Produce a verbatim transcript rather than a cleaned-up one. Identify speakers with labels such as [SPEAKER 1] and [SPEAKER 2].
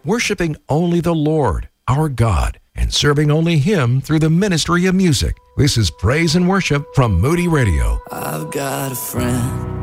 [SPEAKER 1] worshiping only the Lord, our God, and serving only Him through the ministry of music. This is Praise and Worship from Moody Radio.
[SPEAKER 2] I've got a friend